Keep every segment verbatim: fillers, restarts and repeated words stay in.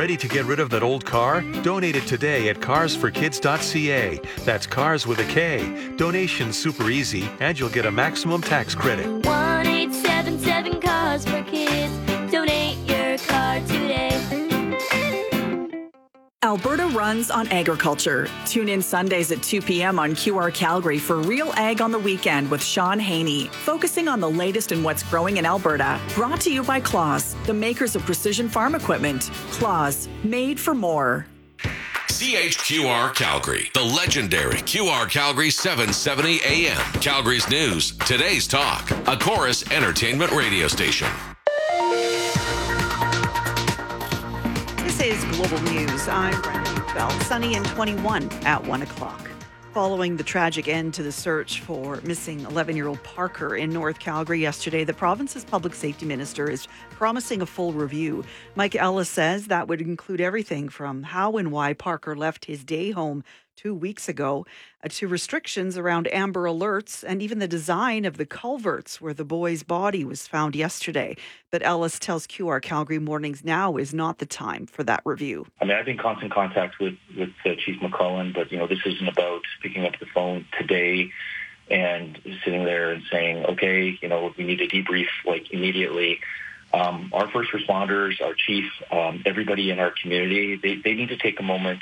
Ready to get rid of that old car? Donate it today at cars for kids dot c a. That's cars with a K. Donation's super easy, and you'll get a maximum tax credit. one eight seven seven Cars for Kids. Donate your car today. Alberta runs on agriculture. Tune in Sundays at two p.m. on Q R Calgary for Real Ag on the Weekend with Sean Haney, focusing on the latest in what's growing in Alberta. Brought to you by Claas, the makers of precision farm equipment. Claas, made for more. C H Q R Calgary, the legendary Q R Calgary seven seventy A M. Calgary's news, today's talk, a Chorus Entertainment radio station. This is Global News. I'm Brenda Neufeld. Sunny and twenty-one at one o'clock. Following the tragic end to the search for missing eleven-year-old Parker in North Calgary yesterday, the province's public safety minister is promising a full review. Mike Ellis says that would include everything from how and why Parker left his day home two weeks ago uh, to restrictions around Amber Alerts and even the design of the culverts where the boy's body was found yesterday. But Ellis tells Q R Calgary Mornings now is not the time for that review. I mean, I've been in constant contact with, with uh, Chief McClellan, but, you know, this isn't about picking up the phone today and sitting there and saying, okay, you know, we need to debrief, like, immediately. Um, our first responders, our chief, um, everybody in our community, they, they need to take a moment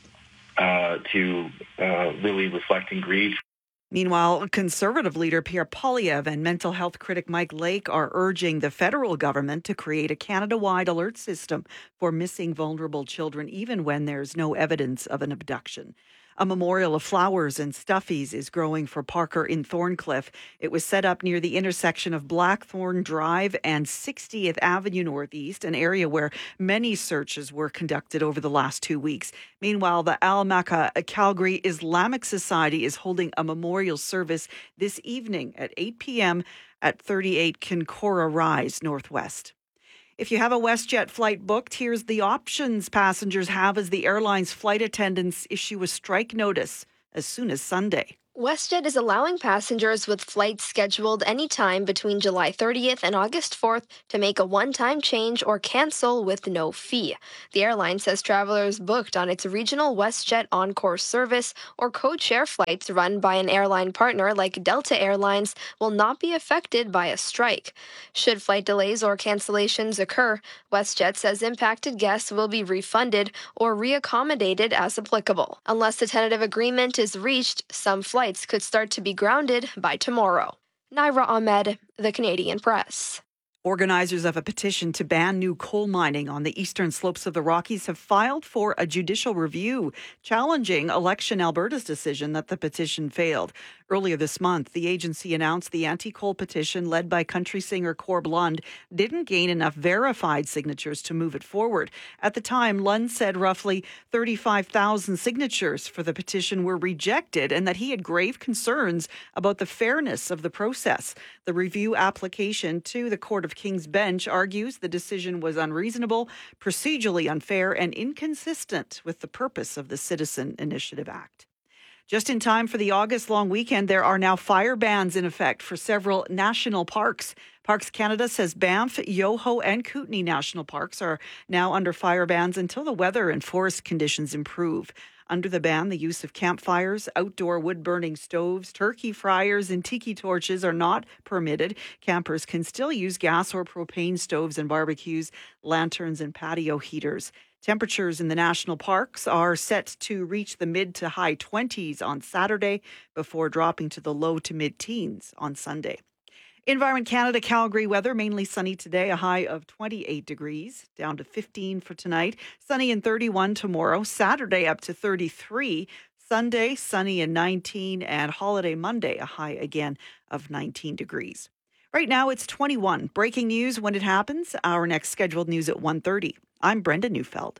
Uh, to uh, really reflect and grieve. Meanwhile, Conservative leader Pierre Poilievre and mental health critic Mike Lake are urging the federal government to create a Canada-wide alert system for missing vulnerable children, even when there's no evidence of an abduction. A memorial of flowers and stuffies is growing for Parker in Thorncliffe. It was set up near the intersection of Blackthorn Drive and sixtieth Avenue Northeast, an area where many searches were conducted over the last two weeks. Meanwhile, the Al Makkah Calgary Islamic Society is holding a memorial service this evening at eight p.m. at thirty-eight Kincora Rise Northwest. If you have a WestJet flight booked, here's the options passengers have as the airline's flight attendants issue a strike notice as soon as Sunday. WestJet is allowing passengers with flights scheduled anytime between July thirtieth and August fourth to make a one-time change or cancel with no fee. The airline says travelers booked on its regional WestJet Encore service or code-share flights run by an airline partner like Delta Airlines will not be affected by a strike. Should flight delays or cancellations occur, WestJet says impacted guests will be refunded or reaccommodated as applicable. Unless a tentative agreement is reached, some flights Flights could start to be grounded by tomorrow. Naira Ahmed, The Canadian Press. Organizers of a petition to ban new coal mining on the eastern slopes of the Rockies have filed for a judicial review, challenging Election Alberta's decision that the petition failed. Earlier this month, the agency announced the anti-coal petition led by country singer Corb Lund didn't gain enough verified signatures to move it forward. At the time, Lund said roughly thirty-five thousand signatures for the petition were rejected and that he had grave concerns about the fairness of the process. The review application to the Court of King's Bench argues the decision was unreasonable, procedurally unfair, and inconsistent with the purpose of the Citizen Initiative Act. Just in time for the August long weekend, there are now fire bans in effect for several national parks. Parks Canada says Banff, Yoho, and Kootenay National Parks are now under fire bans until the weather and forest conditions improve. Under the ban, the use of campfires, outdoor wood-burning stoves, turkey fryers, and tiki torches are not permitted. Campers can still use gas or propane stoves and barbecues, lanterns, and patio heaters. Temperatures in the national parks are set to reach the mid to high twenties on Saturday before dropping to the low to mid-teens on Sunday. Environment Canada Calgary weather, mainly sunny today, a high of twenty-eight degrees, down to fifteen for tonight. Sunny and thirty-one tomorrow. Saturday up to thirty-three. Sunday, sunny and nineteen. And holiday Monday, a high again of nineteen degrees. Right now it's twenty-one. Breaking news when it happens. Our next scheduled news at one thirty. I'm Brenda Neufeld.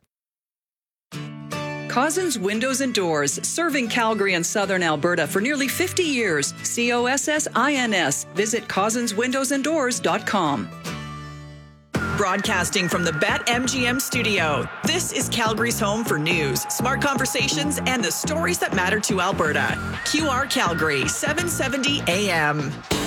Cozzens Windows and Doors, serving Calgary and Southern Alberta for nearly fifty years. C O S S I N S. Visit cozzens windows and doors dot com. Broadcasting from the BetMGM studio, this is Calgary's home for news, smart conversations, and the stories that matter to Alberta. Q R Calgary, seven seventy A M.